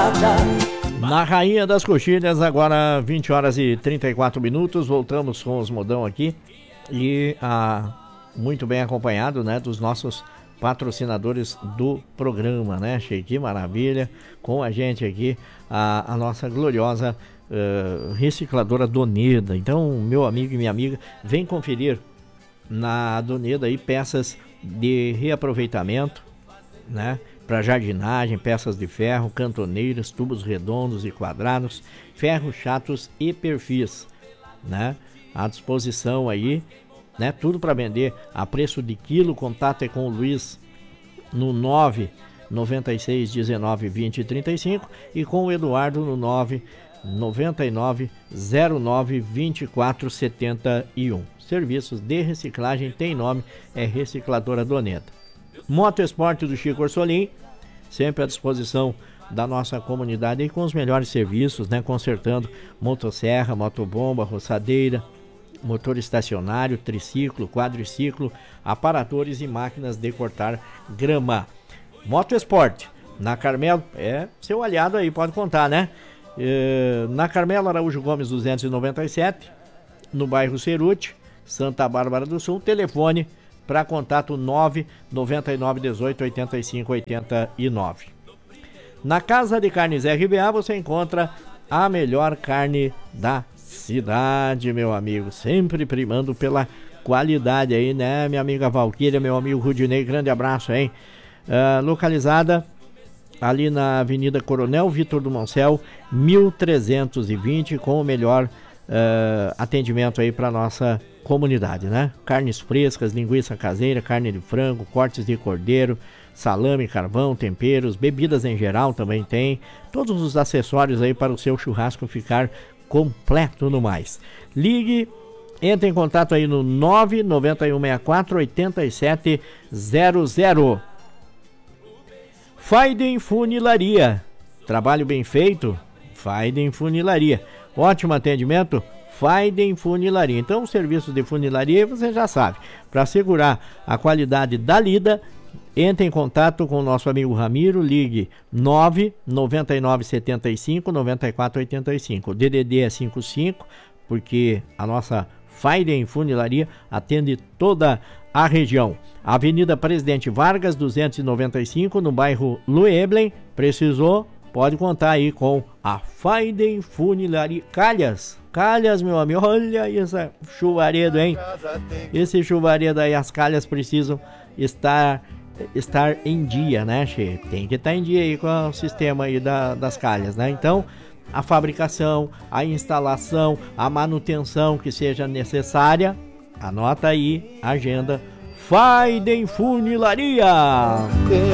Na Rainha das Coxilhas, agora 20 horas e 34 minutos, voltamos com os modão aqui e muito bem acompanhado, né, dos nossos patrocinadores do programa, né, que maravilha, com a gente aqui a nossa gloriosa recicladora Doneda. Então, meu amigo e minha amiga, vem conferir na Doneda aí peças de reaproveitamento, né, para jardinagem, peças de ferro, cantoneiras, tubos redondos e quadrados, ferros chatos e perfis, né, à disposição aí, né, tudo para vender a preço de quilo. Contato é com o Luiz no 996 19 20 35 e com o Eduardo no 999 09 24 71. Serviços de reciclagem tem nome, é Recicladora Doneda. Moto Esporte do Chico Orsolim, sempre à disposição da nossa comunidade e com os melhores serviços, né? Consertando motosserra, motobomba, roçadeira, motor estacionário, triciclo, quadriciclo, aparadores e máquinas de cortar grama. Moto Esporte, na Carmelo, seu aliado aí, pode contar, né? Na Carmelo Araújo Gomes 297, no bairro Cerute, Santa Bárbara do Sul. Telefone para contato 999 18 85 89. Na Casa de Carnes RBA você encontra a melhor carne da cidade, meu amigo, sempre primando pela qualidade aí, né, minha amiga Valquíria, meu amigo Rudinei, grande abraço, hein? Localizada ali na Avenida Coronel Vitor do Moncel, 1320, com o melhor atendimento aí para nossa comunidade, né? Carnes frescas, linguiça caseira, carne de frango, cortes de cordeiro, salame, carvão, temperos, bebidas em geral também tem, todos os acessórios aí para o seu churrasco ficar completo no mais. Ligue, entre em contato aí no 99164 8700. Faiden Funilaria, trabalho bem feito, Faiden Funilaria, ótimo atendimento, Faiden Funilaria. Então, serviços de funilaria você já sabe. Para assegurar a qualidade da lida, entre em contato com o nosso amigo Ramiro, ligue 99975 9485. O DDD é 55, porque a nossa Faiden Funilaria atende toda a região. Avenida Presidente Vargas 295, no bairro Lueblen. Precisou? Pode contar aí com a Faiden Funilaria. Calhas, meu amigo, olha esse chuvaredo, hein? Esse chuvaredo aí, as calhas precisam estar em dia, né, che? Tem que estar em dia aí com o sistema aí das calhas, né? Então, a fabricação, a instalação, a manutenção que seja necessária, anota aí, agenda Faiden Funilaria.